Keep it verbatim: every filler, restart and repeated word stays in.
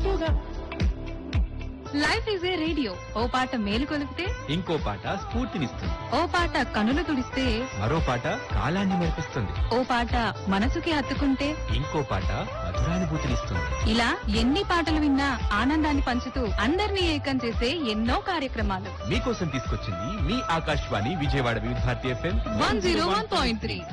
Life is a radio, ఓ పాట మేలు కొలిపితే ఇంకో పాట స్ఫూర్తినిస్తుంది. ఓ పాట కనులు తుడిస్తే మరో పాట కాలాన్ని మెరిపిస్తుంది. ఓ పాట మనసుకి హత్తుకుంటే ఇంకో పాట మధురానుభూతినిస్తుంది. ఇలా ఎన్ని పాటలు విన్నా ఆనందాన్ని పంచుతూ అందరినీ ఏకం చేసే ఎన్నో కార్యక్రమాలు మీకోసం తీసుకొచ్చింది మీ ఆకాశవాణి విజయవాడ వివిధ Bharati FM one zero one point three